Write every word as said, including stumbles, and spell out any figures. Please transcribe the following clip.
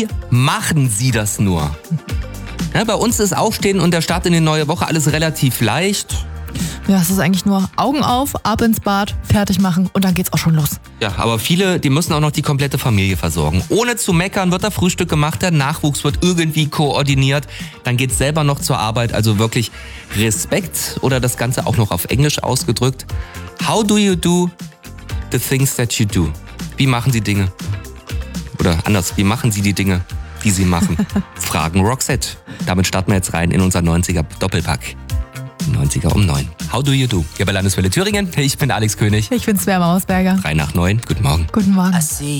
Wie machen Sie das nur? Ja, bei uns ist Aufstehen und der Start in die neue Woche alles relativ leicht. Ja, es ist eigentlich nur Augen auf, ab ins Bad, fertig machen und dann geht's auch schon los. Ja, aber viele, die müssen auch noch die komplette Familie versorgen. Ohne zu meckern wird da Frühstück gemacht, der Nachwuchs wird irgendwie koordiniert. Dann geht's selber noch zur Arbeit, also wirklich Respekt oder das Ganze auch noch auf Englisch ausgedrückt. How do you do the things that you do? Wie machen Sie Dinge? Oder anders, wie machen Sie die Dinge, die Sie machen? Fragen Roxette. Damit starten wir jetzt rein in unser neunziger Doppelpack. neunziger um neun. How do you do? Hier bei Landeswelle Thüringen. Ich bin Alex König. Ich bin Svea Mausberger. drei nach neun. Guten Morgen. Guten Morgen.